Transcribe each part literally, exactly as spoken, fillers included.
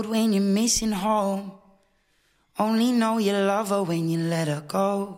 When you're missing home, only know you love her when you let her go.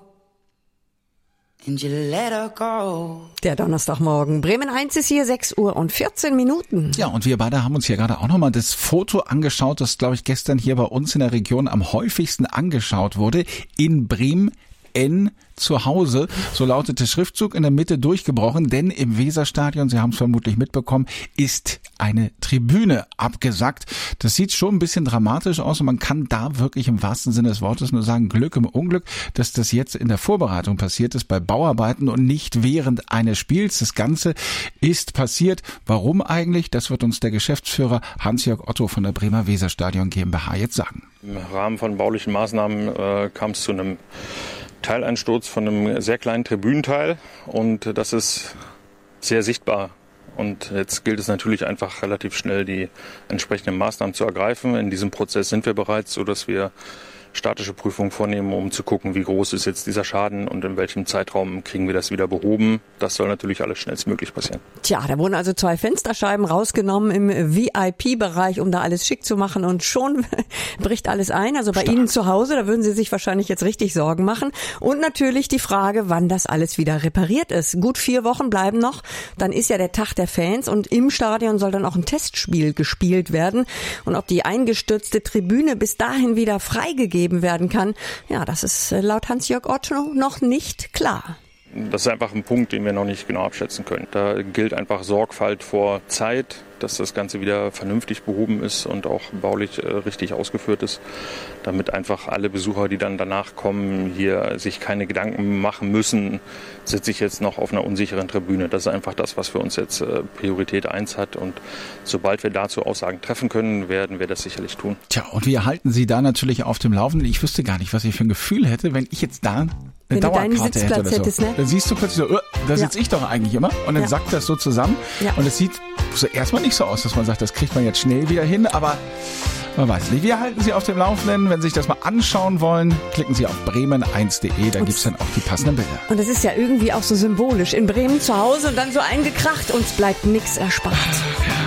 And you let her go. Der Donnerstagmorgen. Bremen eins ist hier, sechs Uhr und vierzehn Minuten. Ja, und wir beide haben uns hier gerade auch nochmal das Foto angeschaut, das, glaube ich, gestern hier bei uns in der Region am häufigsten angeschaut wurde. In Bremen N zu Hause, so lautet der Schriftzug, in der Mitte durchgebrochen, denn im Weserstadion, Sie haben es vermutlich mitbekommen, ist eine Tribüne abgesackt. Das sieht schon ein bisschen dramatisch aus und man kann da wirklich im wahrsten Sinne des Wortes nur sagen, Glück im Unglück, dass das jetzt in der Vorbereitung passiert ist bei Bauarbeiten und nicht während eines Spiels. Das Ganze ist passiert. Warum eigentlich? Das wird uns der Geschäftsführer Hans-Jörg Otto von der Bremer Weserstadion GmbH jetzt sagen. Im Rahmen von baulichen Maßnahmen äh, kam es zu einem Teileinsturz von einem sehr kleinen Tribünenteil und das ist sehr sichtbar. Und jetzt gilt es natürlich einfach relativ schnell, die entsprechenden Maßnahmen zu ergreifen. In diesem Prozess sind wir bereits, so dass wir statische Prüfungen vornehmen, um zu gucken, wie groß ist jetzt dieser Schaden und in welchem Zeitraum kriegen wir das wieder behoben. Das soll natürlich alles schnellstmöglich passieren. Tja, da wurden also zwei Fensterscheiben rausgenommen im V I P-Bereich, um da alles schick zu machen und schon bricht alles ein. Also bei Stark. Ihnen zu Hause, da würden Sie sich wahrscheinlich jetzt richtig Sorgen machen. Und natürlich die Frage, wann das alles wieder repariert ist. Gut vier Wochen bleiben noch, dann ist ja der Tag der Fans und im Stadion soll dann auch ein Testspiel gespielt werden. Und ob die eingestürzte Tribüne bis dahin wieder freigegeben werden kann, ja, das ist laut Hans-Jörg Otto noch nicht klar. Das ist einfach ein Punkt, den wir noch nicht genau abschätzen können. Da gilt einfach Sorgfalt vor Zeit, dass das Ganze wieder vernünftig behoben ist und auch baulich äh, richtig ausgeführt ist, damit einfach alle Besucher, die dann danach kommen, hier sich keine Gedanken machen müssen, sitze ich jetzt noch auf einer unsicheren Tribüne. Das ist einfach das, was für uns jetzt äh, Priorität eins hat und sobald wir dazu Aussagen treffen können, werden wir das sicherlich tun. Tja, und wir halten Sie da natürlich auf dem Laufenden. Ich wüsste gar nicht, was ich für ein Gefühl hätte, wenn ich jetzt da eine Wenn Dauerkarte du deinen Sitzplatz hätte oder so. hättest, ne? Dann siehst du plötzlich so, uh, da sitze Ja. ich doch eigentlich immer. Und dann Ja. sackt das so zusammen. Ja. Und es sieht so erstmal nicht so aus, dass man sagt, das kriegt man jetzt schnell wieder hin. Aber man weiß nicht. Wir halten Sie auf dem Laufenden. Wenn Sie sich das mal anschauen wollen, klicken Sie auf bremen eins punkt de. Da Und- gibt's dann auch die passenden Bilder. Und das ist ja irgendwie auch so symbolisch. In Bremen zu Hause und dann so eingekracht, uns bleibt nichts erspart. Ja.